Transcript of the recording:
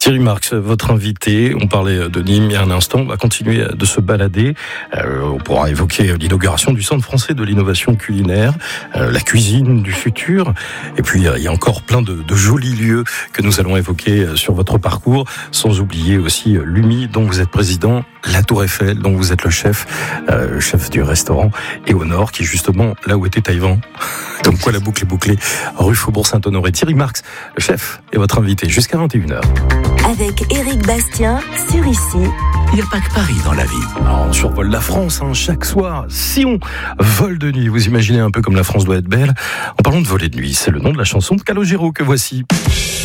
Thierry Marx, votre invité, on parlait de Nîmes il y a un instant, on va continuer de se balader. On pourra évoquer l'inauguration du Centre français de l'innovation culinaire, la cuisine du futur, et puis il y a encore plein de jolis lieux que nous allons évoquer sur votre parcours, sans oublier aussi l'UMI dont vous êtes président, la Tour Eiffel dont vous êtes le chef du restaurant, et au nord qui est justement là où était Taïwan. Comme quoi la boucle est bouclée, rue Faubourg-Saint-Honoré. Thierry Marx, le chef, est votre invité jusqu'à 21h. Avec Éric Bastien sur Ici. Il n'y a pas que Paris dans la vie. Alors, on survole la France chaque soir. Si on vole de nuit, vous imaginez un peu comme la France doit être belle. En parlant de voler de nuit, c'est le nom de la chanson de Calogero que voici.